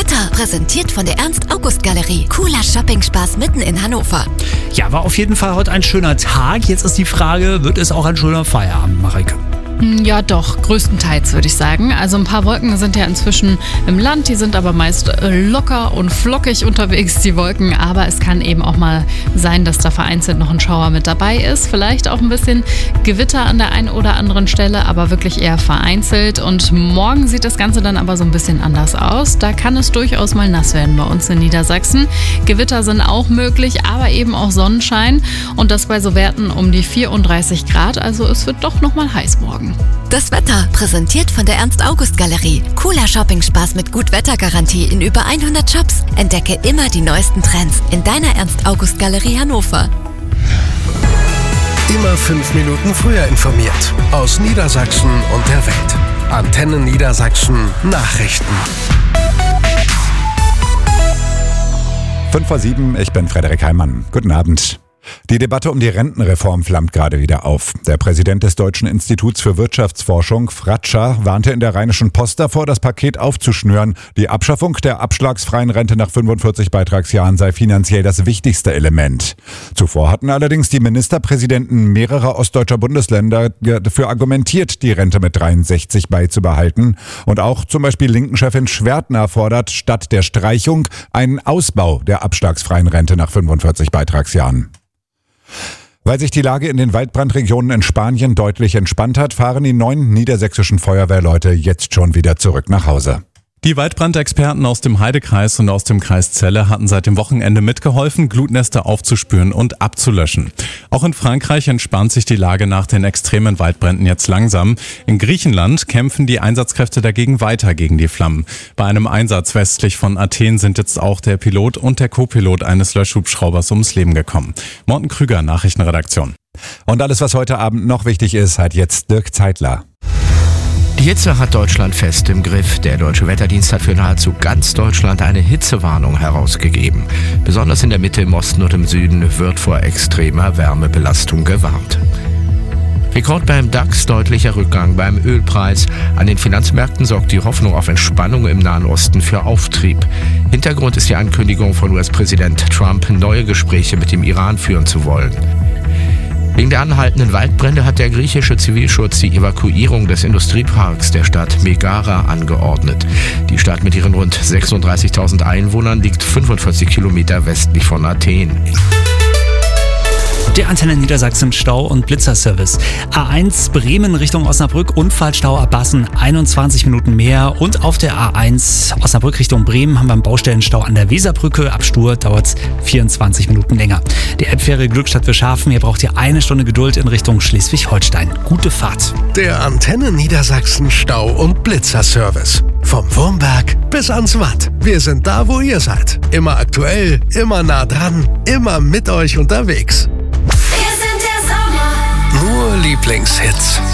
Wetter, präsentiert von der Ernst-August-Galerie. Cooler Shopping-Spaß mitten in Hannover. Ja, war auf jeden Fall heute ein schöner Tag. Jetzt ist die Frage, wird es auch ein schöner Feierabend, Marike? Ja doch, größtenteils würde ich sagen. Also ein paar Wolken sind ja inzwischen im Land, die sind aber meist locker und flockig unterwegs, die Wolken. Aber es kann eben auch mal sein, dass da vereinzelt noch ein Schauer mit dabei ist. Vielleicht auch ein bisschen Gewitter an der einen oder anderen Stelle, aber wirklich eher vereinzelt. Und morgen sieht das Ganze dann aber so ein bisschen anders aus. Da kann es durchaus mal nass werden bei uns in Niedersachsen. Gewitter sind auch möglich, aber eben auch Sonnenschein. Und das bei so Werten um die 34 Grad. Also es wird doch noch mal heiß morgen. Das Wetter, präsentiert von der Ernst-August-Galerie. Cooler Shopping-Spaß mit Gut-Wetter-Garantie in über 100 Shops. Entdecke immer die neuesten Trends in deiner Ernst-August-Galerie Hannover. Immer 5 Minuten früher informiert. Aus Niedersachsen und der Welt. Antenne Niedersachsen Nachrichten. 5:07, ich bin Frederik Heimann. Guten Abend. Die Debatte um die Rentenreform flammt gerade wieder auf. Der Präsident des Deutschen Instituts für Wirtschaftsforschung, Fratscher, warnte in der Rheinischen Post davor, das Paket aufzuschnüren. Die Abschaffung der abschlagsfreien Rente nach 45 Beitragsjahren sei finanziell das wichtigste Element. Zuvor hatten allerdings die Ministerpräsidenten mehrerer ostdeutscher Bundesländer dafür argumentiert, die Rente mit 63 beizubehalten. Und auch zum Beispiel Linken-Chefin Schwertner fordert statt der Streichung einen Ausbau der abschlagsfreien Rente nach 45 Beitragsjahren. Weil sich die Lage in den Waldbrandregionen in Spanien deutlich entspannt hat, fahren die 9 niedersächsischen Feuerwehrleute jetzt schon wieder zurück nach Hause. Die Waldbrandexperten aus dem Heidekreis und aus dem Kreis Celle hatten seit dem Wochenende mitgeholfen, Glutnester aufzuspüren und abzulöschen. Auch in Frankreich entspannt sich die Lage nach den extremen Waldbränden jetzt langsam. In Griechenland kämpfen die Einsatzkräfte dagegen weiter gegen die Flammen. Bei einem Einsatz westlich von Athen sind jetzt auch der Pilot und der Co-Pilot eines Löschhubschraubers ums Leben gekommen. Morten Krüger, Nachrichtenredaktion. Und alles, was heute Abend noch wichtig ist, hat jetzt Dirk Zeitler. Die Hitze hat Deutschland fest im Griff. Der Deutsche Wetterdienst hat für nahezu ganz Deutschland eine Hitzewarnung herausgegeben. Besonders in der Mitte, im Osten und im Süden wird vor extremer Wärmebelastung gewarnt. Rekord beim DAX, deutlicher Rückgang beim Ölpreis. An den Finanzmärkten sorgt die Hoffnung auf Entspannung im Nahen Osten für Auftrieb. Hintergrund ist die Ankündigung von US-Präsident Trump, neue Gespräche mit dem Iran führen zu wollen. Wegen der anhaltenden Waldbrände hat der griechische Zivilschutz die Evakuierung des Industrieparks der Stadt Megara angeordnet. Die Stadt mit ihren rund 36.000 Einwohnern liegt 45 Kilometer westlich von Athen. Der Antenne Niedersachsen Stau- und Blitzerservice. A1 Bremen Richtung Osnabrück, Unfallstau Abassen, 21 Minuten mehr. Und auf der A1 Osnabrück Richtung Bremen haben wir einen Baustellenstau an der Weserbrücke. Ab Stur dauert es 24 Minuten länger. Die Elbfähre Glückstadt Wilshafen, hier braucht ihr 1 Stunde Geduld in Richtung Schleswig-Holstein. Gute Fahrt. Der Antenne Niedersachsen Stau- und Blitzerservice. Vom Wurmberg bis ans Watt. Wir sind da, wo ihr seid. Immer aktuell, immer nah dran, immer mit euch unterwegs. Wir sind der Sommer. Nur Lieblingshits.